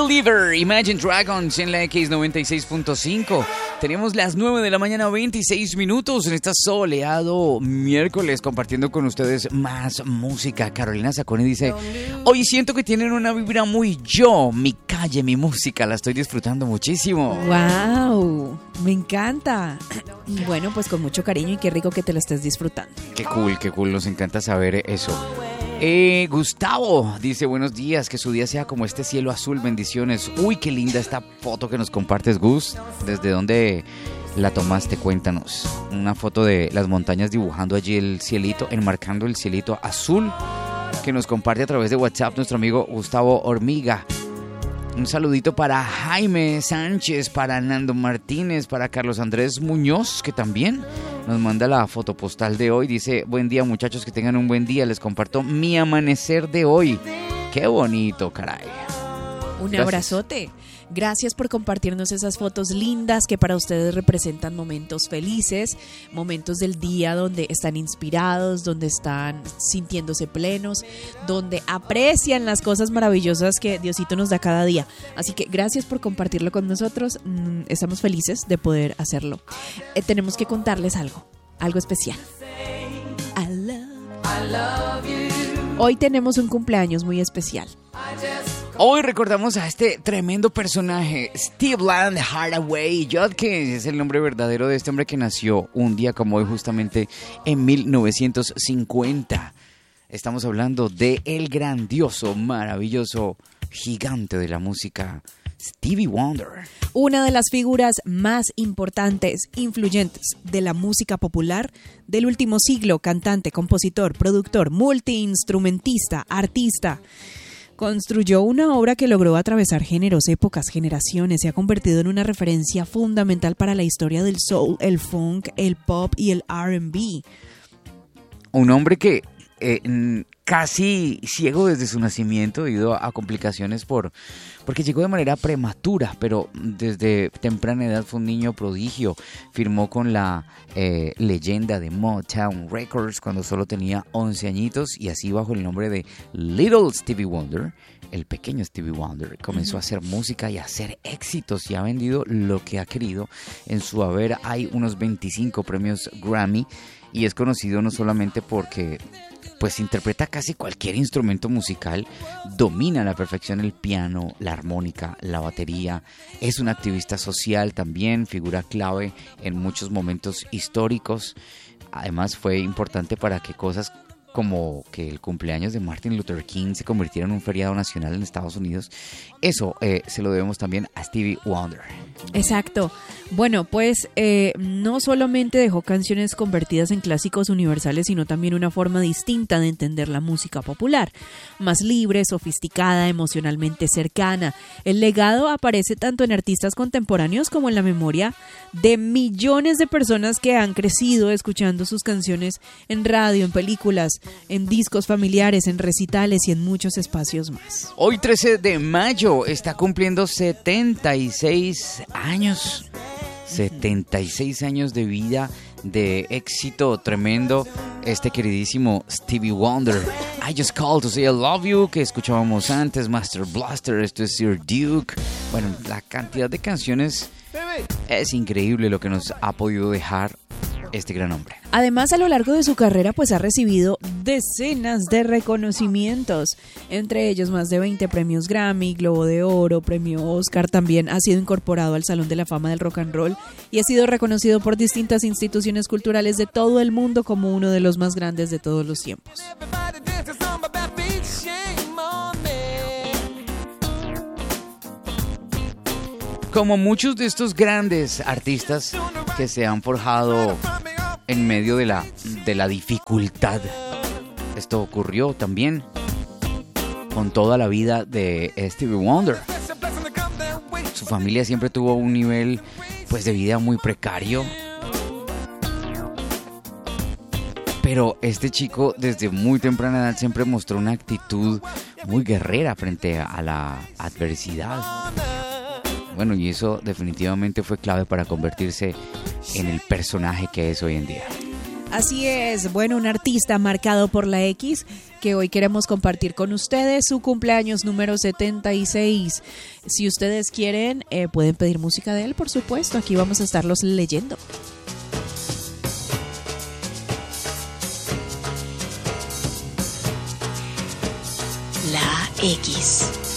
Believer, Imagine Dragons en la X96.5. Tenemos las 9 de la mañana, 26 minutos en este soleado miércoles, compartiendo con ustedes más música. Carolina Saconi dice: hoy siento que tienen una vibra muy yo, mi calle, mi música, la estoy disfrutando muchísimo. ¡Wow! Me encanta. Bueno, pues con mucho cariño y qué rico que te lo estés disfrutando. Qué cool, nos encanta saber eso. Gustavo dice: buenos días, que su día sea como este cielo azul, bendiciones. Uy, qué linda esta foto que nos compartes, Gus. ¿Desde dónde la tomaste? Cuéntanos. Una foto de las montañas dibujando allí el cielito, enmarcando el cielito azul, que nos comparte a través de WhatsApp nuestro amigo Gustavo Hormiga. Un saludito para Jaime Sánchez, para Nando Martínez, para Carlos Andrés Muñoz, que también nos manda la foto postal de hoy. Dice: buen día, muchachos, que tengan un buen día. Les comparto mi amanecer de hoy. Qué bonito, caray. Un abrazote. Gracias por compartirnos esas fotos lindas que para ustedes representan momentos felices, momentos del día donde están inspirados, donde están sintiéndose plenos, donde aprecian las cosas maravillosas que Diosito nos da cada día. Así que gracias por compartirlo con nosotros. Estamos felices de poder hacerlo. Tenemos que contarles algo especial. I love you. Hoy tenemos un cumpleaños muy especial. Hoy recordamos a este tremendo personaje, Steve Land Hardaway Judkins. Es el nombre verdadero de este hombre que nació un día como hoy, justamente en 1950. Estamos hablando de el grandioso, maravilloso gigante de la música, Stevie Wonder. Una de las figuras más importantes, influyentes de la música popular del último siglo, cantante, compositor, productor, multiinstrumentista, artista. Construyó una obra que logró atravesar géneros, épocas, generaciones. Se ha convertido en una referencia fundamental para la historia del soul, el funk, el pop y el R&B. Un hombre que casi ciego desde su nacimiento, debido a complicaciones porque llegó de manera prematura, pero desde temprana edad fue un niño prodigio. Firmó con la leyenda de Motown Records cuando solo tenía 11 añitos, y así bajo el nombre de Little Stevie Wonder, el pequeño Stevie Wonder, comenzó a hacer música y a hacer éxitos, y ha vendido lo que ha querido. En su haber hay unos 25 premios Grammy, y es conocido no solamente porque pues interpreta casi cualquier instrumento musical, domina a la perfección el piano, la armónica, la batería, es un activista social también, figura clave en muchos momentos históricos. Además fue importante para que cosas como que el cumpleaños de Martin Luther King se convirtiera en un feriado nacional en Estados Unidos. Eso se lo debemos también a Stevie Wonder. Exacto. Bueno, pues no solamente dejó canciones convertidas en clásicos universales, sino también una forma distinta de entender la música popular, más libre, sofisticada, emocionalmente cercana. El legado aparece tanto en artistas contemporáneos como en la memoria de millones de personas que han crecido escuchando sus canciones en radio, en películas, en discos familiares, en recitales y en muchos espacios más. Hoy 13 de mayo está cumpliendo 76 años. 76 años de vida, de éxito tremendo, este queridísimo Stevie Wonder. I Just Called to Say I Love You, que escuchábamos antes, Master Blaster, esto es Sir Duke. Bueno, la cantidad de canciones es increíble lo que nos ha podido dejar este gran hombre. Además, a lo largo de su carrera, pues ha recibido decenas de reconocimientos, entre ellos más de 20 premios Grammy, Globo de Oro, premio Oscar. También ha sido incorporado al Salón de la Fama del Rock and Roll y ha sido reconocido por distintas instituciones culturales de todo el mundo como uno de los más grandes de todos los tiempos. Como muchos de estos grandes artistas que se han forjado en medio de la dificultad, esto ocurrió también con toda la vida de Stevie Wonder. Su familia siempre tuvo un nivel pues de vida muy precario, pero este chico desde muy temprana edad siempre mostró una actitud muy guerrera frente a la adversidad. Bueno, y eso definitivamente fue clave para convertirse en el personaje que es hoy en día. Así es, bueno, un artista marcado por la X que hoy queremos compartir con ustedes, su cumpleaños número 76. Si ustedes quieren, pueden pedir música de él, por supuesto, aquí vamos a estarlos leyendo. La X.